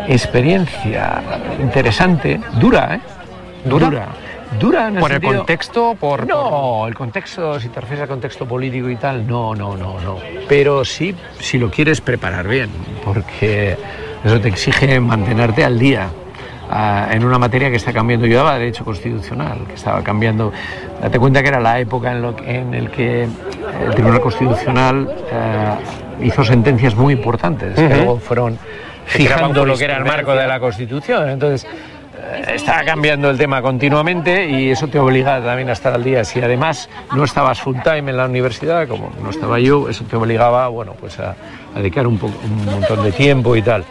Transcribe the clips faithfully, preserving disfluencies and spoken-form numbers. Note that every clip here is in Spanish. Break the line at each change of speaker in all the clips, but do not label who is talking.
experiencia interesante, dura, ¿eh?
¿Dura?
Dura. Dura en el
¿Por el
sentido...
contexto? Por,
No,
por...
el contexto, si te refieres al contexto político y tal, no, no, no, no. Pero sí, si lo quieres preparar bien, porque eso te exige mantenerte al día uh, en una materia que está cambiando. Yo daba derecho constitucional, que estaba cambiando. Date cuenta que era la época en, lo que, en el que el Tribunal Constitucional uh, hizo sentencias muy importantes, uh-huh. que luego fueron fijando lo que era el marco de la Constitución. Entonces, está cambiando el tema continuamente y eso te obliga también a estar al día. Si además no estabas full time en la universidad, como no estaba yo, eso te obligaba, bueno, pues a, a dedicar un, poco, un montón de tiempo y tal.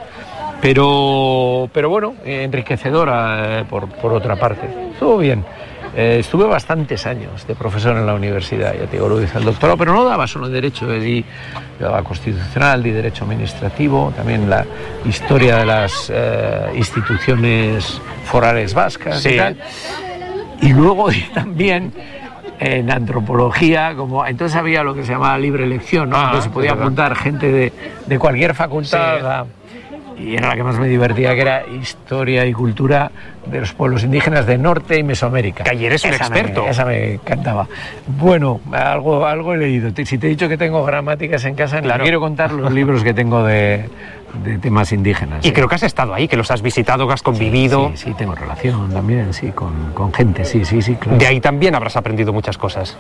Pero, pero bueno, enriquecedora eh, por, por otra parte. Estuvo bien. Eh, estuve bastantes años de profesor en la universidad, ya te digo, lo hice el doctorado, pero no daba solo derecho, eh, di, yo daba constitucional, di derecho administrativo, también la historia de las eh, instituciones forales vascas, sí. y tal. Y luego di también en antropología, como entonces había lo que se llamaba libre elección, ¿no? Ah, entonces se podía apuntar gente de, de cualquier facultad. Sí. A, y era la que más me divertía, que era historia y cultura de los pueblos indígenas de Norte y Mesoamérica.
Que ayer eres un
esa
experto.
Me, esa me encantaba. Bueno, algo, algo he leído. Si te he dicho que tengo gramáticas en casa, claro. quiero contar los libros que tengo de, de temas indígenas.
Y
¿sí?
creo que has estado ahí, que los has visitado, que has convivido.
Sí, sí, sí, tengo relación también, sí, con, con gente, sí, sí, sí, claro.
De ahí también habrás aprendido muchas cosas.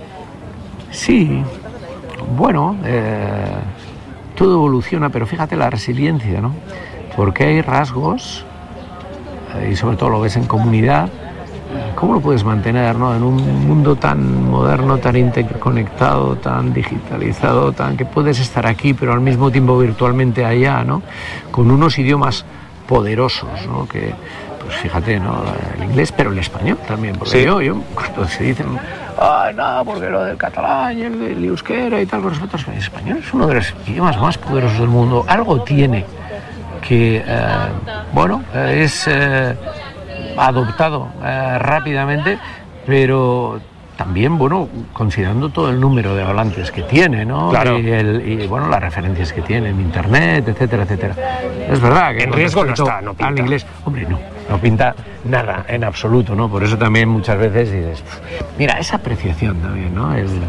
Sí, bueno... Eh... todo evoluciona, pero fíjate la resiliencia, ¿no? Porque hay rasgos, y sobre todo lo ves en comunidad, ¿cómo lo puedes mantener, ¿no? En un mundo tan moderno, tan interconectado, tan digitalizado, tan que puedes estar aquí, pero al mismo tiempo virtualmente allá, ¿no? Con unos idiomas poderosos, ¿no? Que, pues fíjate, ¿no? El inglés, pero el español también, porque sí. yo, yo, cuando se dicen... Ah, no, porque lo del catalán y el, el euskera y tal, con respecto al español, es uno de los idiomas más poderosos del mundo. Algo tiene que, eh, bueno, eh, es eh, adoptado eh, rápidamente, pero también, bueno, considerando todo el número de hablantes que tiene, ¿no?
Claro.
Y, el, y bueno, las referencias que tiene en internet, etcétera, etcétera. Es verdad que
en riesgo no está, no pinta.
Al inglés, hombre, no, no pinta nada en absoluto, ¿no? Por eso también muchas veces dices, mira, esa apreciación también, ¿no? El, el,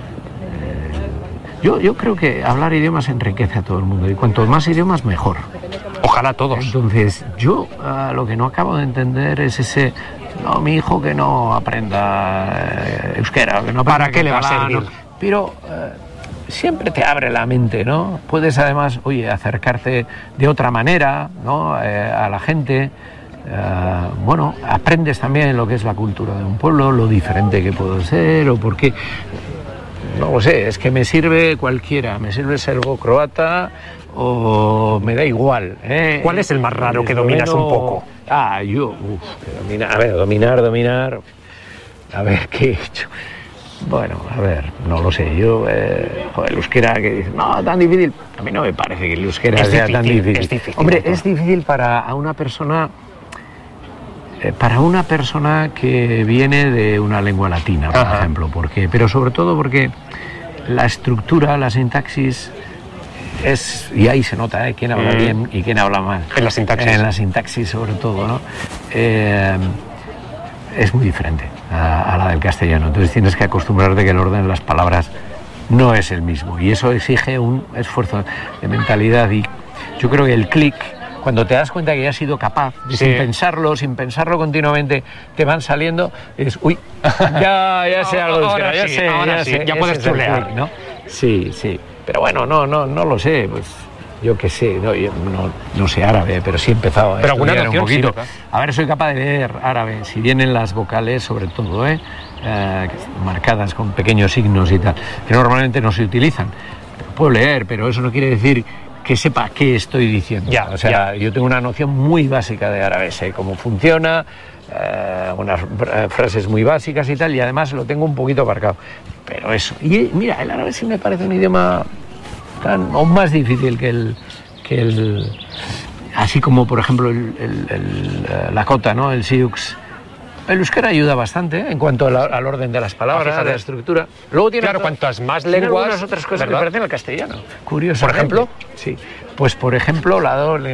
yo, yo creo que hablar idiomas enriquece a todo el mundo y cuantos más idiomas mejor.
Ojalá todos.
Entonces, yo uh, lo que no acabo de entender es ese... No, mi hijo que no aprenda eh, euskera, que no aprenda
¿Para qué le va a servir?
No, pero eh, siempre te abre la mente, ¿no? Puedes además, oye, acercarte de otra manera, ¿no? Eh, a la gente. Eh, bueno, aprendes también lo que es la cultura de un pueblo, lo diferente que puedo ser, o por qué. No lo sé, es que me sirve cualquiera, me sirve serbo-croata o me da igual, ¿eh?
¿Cuál es el más raro el que dominas un poco?
Ah, yo, uf, dominar, a ver, dominar, dominar, a ver, ¿qué he hecho? Bueno, a ver, no lo sé, yo, eh, joder, el euskera que dice, no, tan difícil, a mí no me parece que el euskera
es
sea
difícil,
tan difícil.
Es difícil.
Hombre, es difícil para a una persona, eh, para una persona que viene de una lengua latina, por Ajá. ejemplo, porque, pero sobre todo porque la estructura, la sintaxis, es, y ahí se nota, ¿eh? Quién habla mm. bien y quién habla mal.
En la sintaxis.
En la sintaxis, sobre todo, ¿no? Eh, es muy diferente a, a la del castellano. Entonces tienes que acostumbrarte que el orden de las palabras no es el mismo. Y eso exige un esfuerzo de mentalidad. Y yo creo que el clic, cuando te das cuenta que ya has sido capaz, de, sí. sin pensarlo, sin pensarlo continuamente, te van saliendo, es, uy, ya, ya sé algo de euskera, ya
sí,
sé,
ahora
ya
sí,
sé.
Ya puedes chulear,
¿no? Sí, sí. Pero bueno, no, no, no lo sé, pues yo qué sé, no, yo no, no sé árabe, pero sí he empezado a
pero alguna
estudiar
noción,
un poquito. Sí, a ver, soy capaz de leer árabe, si vienen las vocales, sobre todo, ¿eh? Eh, marcadas con pequeños signos y tal, que normalmente no se utilizan. Puedo leer, pero eso no quiere decir que sepa qué estoy diciendo.
Ya,
o sea,
ya.
yo tengo una noción muy básica de árabe, sé cómo funciona, eh, unas frases muy básicas y tal, y además lo tengo un poquito aparcado. Pero eso. Y mira, el árabe sí me parece un idioma tan o más difícil que el, que el así como por ejemplo el, el, el, la cota, ¿no? El siux. El euskera ayuda bastante, ¿eh? En cuanto al, al orden de las palabras, a la estructura. Luego tiene
claro,
otro,
cuantas más
tiene
lenguas,
algunas otras cosas, ¿verdad?, que parecen al castellano. Curioso.
Por ejemplo,
sí. Pues por ejemplo la doble